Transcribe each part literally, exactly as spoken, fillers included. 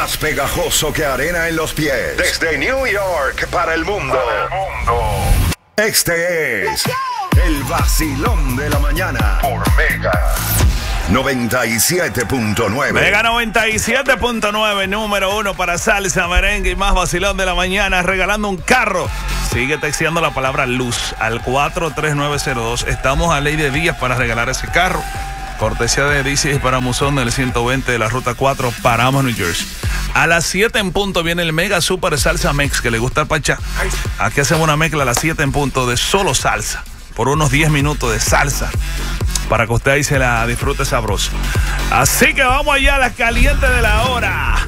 Más pegajoso que arena en los pies. Desde New York para el mundo. Para el mundo. Este es el vacilón de la mañana por Mega noventa y siete punto nueve. Mega noventa y siete punto nueve, número uno para salsa, merengue y más vacilón de la mañana, regalando un carro. Sigue texteando la palabra luz al cuatro tres nueve cero dos. Estamos a ley de días para regalar ese carro. Cortesía de D C para Musón del ciento veinte de la ruta cuatro, Paramos, New Jersey. A las siete en punto viene el Mega Super Salsa Mix, que le gusta al Pachá. Aquí hacemos una mezcla a las siete en punto de solo salsa, por unos diez minutos de salsa, para que usted ahí se la disfrute sabroso. Así que vamos allá a la caliente de la hora.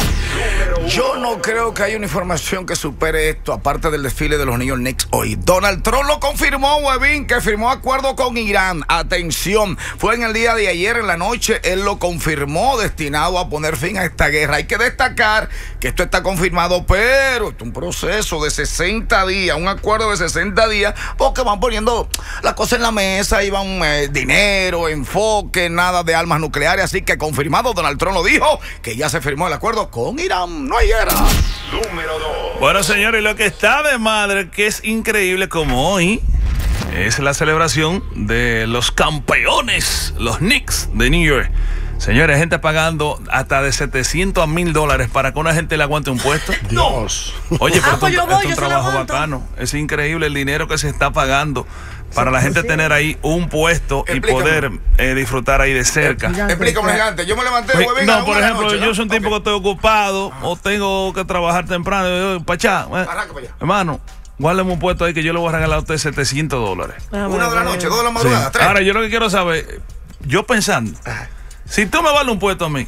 Yo no creo que haya una información que supere esto, aparte del desfile de los New York Knicks hoy. Donald Trump lo confirmó, Webin, que firmó acuerdo con Irán. Atención, fue en el día de ayer en la noche, él lo confirmó, destinado a poner fin a esta guerra. Hay que destacar que esto está confirmado, pero esto es un proceso de sesenta días, un acuerdo de sesenta días, porque van poniendo las cosas en la mesa, y van eh, dinero, enfoque, nada de armas nucleares. Así que confirmado, Donald Trump lo dijo, que ya se firmó el acuerdo con Irán. No hay guerra. Número dos. Bueno, señores, lo que está de madre, que es increíble como hoy es la celebración de los campeones, los Knicks de New York. Señores, gente pagando hasta de setecientos a mil dólares para que una gente le aguante un puesto. Dios. Oye, pero Ah, pues esto yo voy, es un yo se lo trabajo aguanto. bacano. Es increíble el dinero que se está pagando para la gente tener ahí un puesto y Explícame. poder eh, disfrutar ahí de cerca. Explícame, gigante. Yo me levanté, Pues, Webin, a no, por una de la ejemplo, noche, ¿no? yo soy un tipo Ok. que estoy ocupado o tengo que trabajar temprano. Yo, Pachá, eh, Arranca para allá. hermano, guárdeme un puesto ahí que yo le voy a regalar a usted setecientos dólares. Una de la noche, dos de la madrugada, Sí. tres. Ahora, yo lo que quiero saber, yo pensando, si tú me vales un puesto a mí,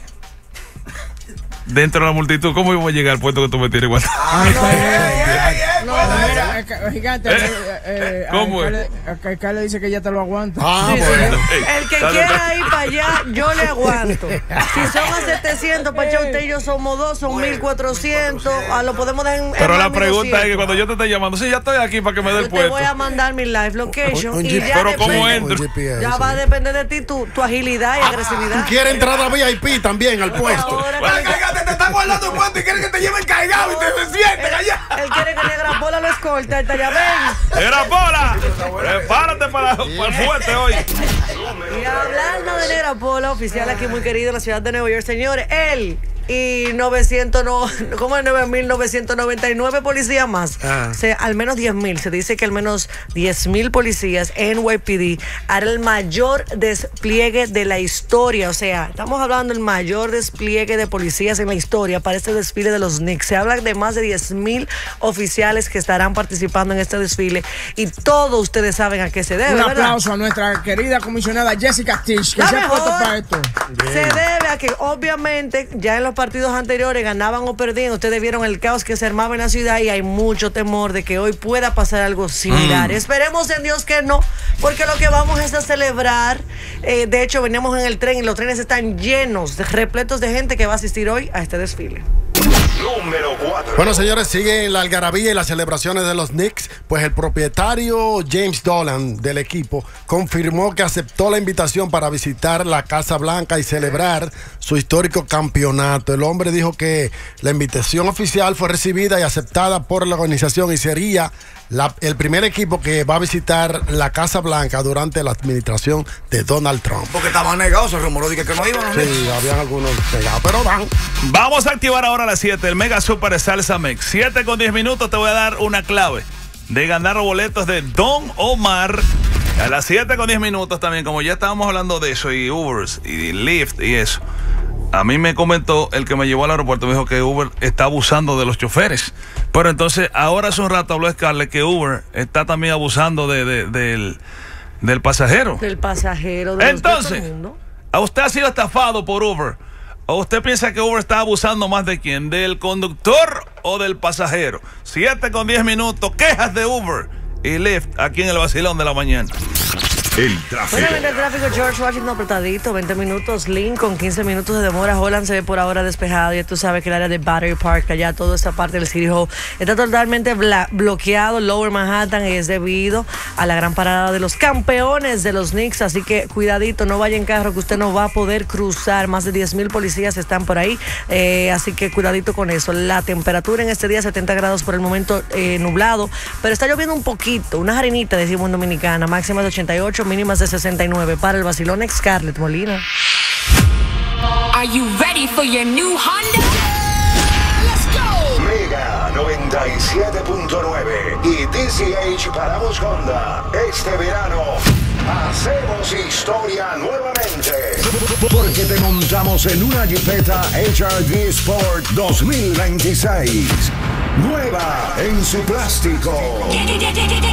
dentro de la multitud, ¿cómo yo voy a llegar al puesto que tú me tienes igual? Ay, está bien. No, Mira, eh, eh, gigante, ¿Eh? eh, eh, ¿Cómo a es? Carle- a Carle dice que ya te lo aguanta. Ah, Sí, bueno. sí. El que Está quiera bien. ir para allá, yo le aguanto. Si son a setecientos, Pacha, usted y yo somos dos, son mil cuatrocientos. Ah, lo podemos dar en. Pero en la mil pregunta es que doscientos. cuando yo te esté llamando, sí, ya estoy aquí para que me dé el Yo te puesto. voy a mandar mi live location. Un y G- ya Pero ¿cómo depende- entro? Un G P S. Ya va a depender de ti, tu, tu agilidad y agresividad. Quiere entrada V I P también al puesto. Ahora Bueno, que- cállate, te están guardando un puesto y quieren que te lleven cargado y te sienten allá. Él quiere que Negra Pola lo escolta, él ya ven. ¡Era Pola! Prepárate para, para el fuerte hoy. Y hablando de Negra Pola, oficial aquí muy querido en la ciudad de Nueva York, señores, él y novecientos, no, ¿cómo es? nueve mil novecientos noventa y nueve policías más. Ah. O sea, al menos diez mil. Se dice que al menos diez mil policías en N Y P D hará el mayor despliegue de la historia. O sea, estamos hablando del mayor despliegue de policías en la historia para este desfile de los Knicks. Se habla de más de diez mil oficiales que estarán participando en este desfile y todos ustedes saben a qué se debe, Un ¿verdad? aplauso a nuestra querida comisionada Jessica Tisch, que La se ha puesto mejor. para esto. Se debe a que obviamente ya en los partidos anteriores ganaban o perdían. Ustedes vieron el caos que se armaba en la ciudad y hay mucho temor de que hoy pueda pasar algo similar. Esperemos en Dios que no, porque lo que vamos es a celebrar. Eh, de hecho, veníamos en el tren y los trenes están llenos, de, repletos de gente que va a asistir hoy a este desfile. Número cuatro. Bueno, señores, siguen la algarabía y las celebraciones de los Knicks. Pues el propietario James Dolan del equipo confirmó que aceptó la invitación para visitar la Casa Blanca y celebrar su histórico campeonato. El hombre dijo que la invitación oficial fue recibida y aceptada por la organización y sería la- el primer equipo que va a visitar la Casa Blanca durante la administración de Donald Trump. Porque estaban negados, se rumoró de que, que no iban. ¿no? Sí, habían algunos pegados, pero van. Vamos a activar ahora a las siete el Mega Super Salsa Mix. siete con diez minutos te voy a dar una clave de ganar boletos de Don Omar. A las siete con diez minutos también, como ya estábamos hablando de eso, y Ubers, y Lyft, y eso. A mí me comentó el que me llevó al aeropuerto, me dijo que Uber está abusando de los choferes. Pero entonces, ahora hace un rato habló Scarlett que Uber está también abusando de, de- del, del pasajero. Del pasajero, de los- de todo Entonces, el mundo. ¿a usted ha sido estafado por Uber? ¿O usted piensa que Uber está abusando más de quién? ¿Del conductor o del pasajero? siete con diez minutos, quejas de Uber y Lyft aquí en el vacilón de la mañana. El tráfico. Bueno, en el tráfico, George Washington apretadito, veinte minutos, Lincoln, quince minutos de demora, Holland se ve por ahora despejado, ya tú sabes que el área de Battery Park, allá toda esa parte del City Hall, está totalmente bla- bloqueado, Lower Manhattan, es debido a la gran parada de los campeones de los Knicks, así que cuidadito, no vaya en carro que usted no va a poder cruzar, más de diez mil policías están por ahí, eh, así que cuidadito con eso. La temperatura en este día setenta grados por el momento, eh, nublado, pero está lloviendo un poquito, una jarinita decimos en Dominicana, máximas de ochenta y ocho, mínimas de sesenta y nueve. Para el vacilón, Scarlett Molina. Are you ready for your new Honda? Let's go. Mega noventa y siete punto nueve y D C H Paramos Honda. Este verano hacemos historia nuevamente. Porque te montamos en una Jeepeta H R V Sport dos mil veintiséis. Nueva en su plástico.